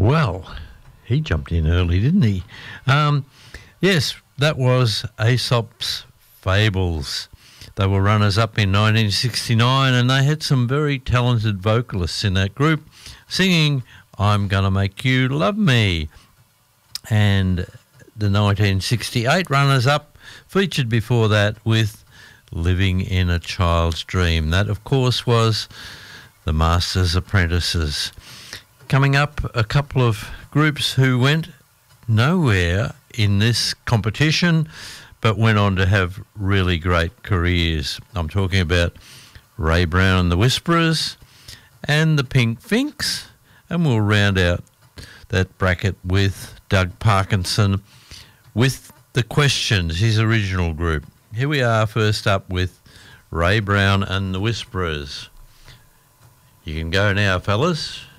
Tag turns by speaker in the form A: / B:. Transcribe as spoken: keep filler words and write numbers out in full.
A: Well, he jumped in early, didn't he? Um, yes, that was Aesop's Fables. They were runners-up in nineteen sixty-nine, and they had some very talented vocalists in that group singing I'm Gonna Make You Love Me. And the nineteen sixty-eight runners-up featured before that with Living in a Child's Dream. That, of course, was the Masters Apprentices. Coming up, a couple of groups who went nowhere in this competition but went on to have really great careers. I'm talking about Ray Brown and the Whisperers and the Pink Finks, and we'll round out that bracket with Doug Parkinson with The Questions, his original group. Here we are first up with Ray Brown and the Whisperers. You can go now, fellas.